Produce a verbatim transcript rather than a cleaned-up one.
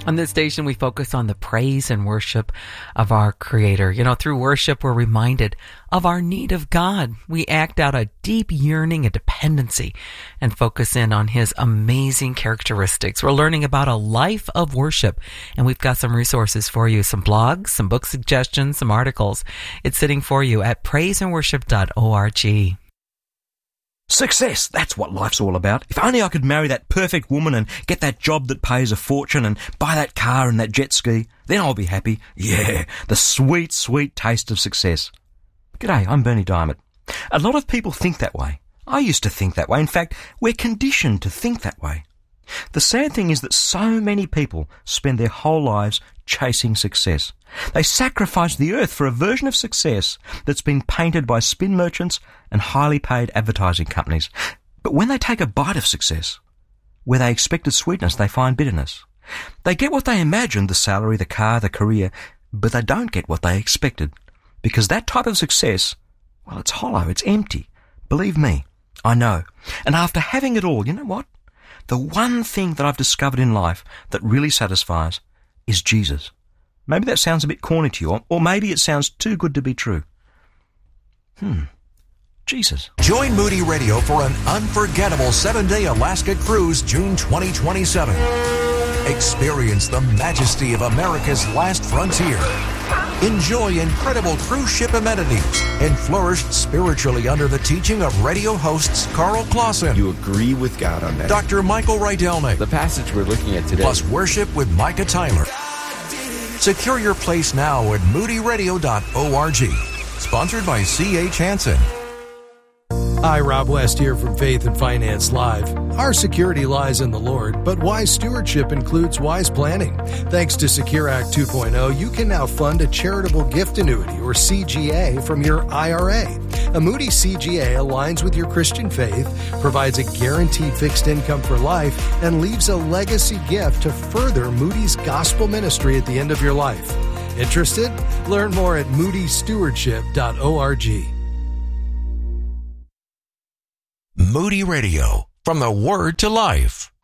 On this station, we focus on the praise and worship of our Creator. You know, through worship, we're reminded of our need of God. We act out a deep yearning and dependency and focus in on His amazing characteristics. We're learning about a life of worship, and we've got some resources for you, some blogs, some book suggestions, some articles. It's sitting for you at praise and worship dot org. Success, that's what life's all about. If only I could marry that perfect woman and get that job that pays a fortune and buy that car and that jet ski, then I'll be happy. Yeah, the sweet, sweet taste of success. G'day, I'm Bernie Diamond. A lot of people think that way. I used to think that way. In fact, we're conditioned to think that way. The sad thing is that so many people spend their whole lives chasing success. They sacrifice the earth for a version of success that's been painted by spin merchants and highly paid advertising companies. But when they take a bite of success, where they expected sweetness, they find bitterness. They get what they imagined, the salary, the car, the career, but they don't get what they expected. Because that type of success, well, it's hollow, it's empty. Believe me, I know. And after having it all, you know what? The one thing that I've discovered in life that really satisfies is Jesus. Maybe that sounds a bit corny to you, or maybe it sounds too good to be true. Hmm. Jesus. Join Moody Radio for an unforgettable seven-day Alaska cruise June twenty twenty-seven. Experience the majesty of America's last frontier. Enjoy incredible cruise ship amenities and flourish spiritually under the teaching of radio hosts Carl Clausen. You agree with God on that. Doctor Michael Rydelnik. The passage we're looking at today. Plus worship with Micah Tyler. Secure your place now at moody radio dot org. Sponsored by C H Hansen. Hi, Rob West here from Faith and Finance Live. Our security lies in the Lord, but wise stewardship includes wise planning. Thanks to Secure Act two point oh, you can now fund a charitable gift annuity, or C G A, from your I R A. A Moody C G A aligns with your Christian faith, provides a guaranteed fixed income for life, and leaves a legacy gift to further Moody's gospel ministry at the end of your life. Interested? Learn more at moody stewardship dot org. Moody Radio, from the Word to Life.